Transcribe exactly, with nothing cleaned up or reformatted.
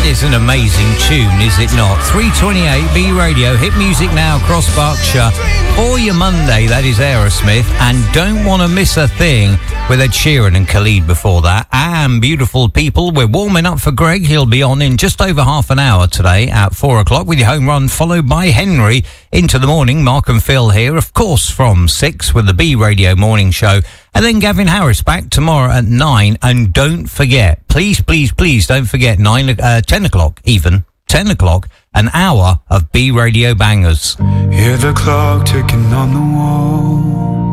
is an amazing tune, is it not? three twenty-eight B Radio, hit music now across Berkshire. For your Monday, that is Aerosmith, and don't want to miss a thing with Ed Sheeran and Khalid before that. And beautiful people, we're warming up for Greg. He'll be on in just over half an hour today at four o'clock with your home run, followed by Henry into the morning. Mark and Phil here, of course, from six with the B Radio morning show. And then Gavin Harris back tomorrow at nine. And don't forget, please, please, please don't forget, nine, uh, ten o'clock even, ten o'clock, an hour of B Radio bangers. Hear the clock ticking on the wall.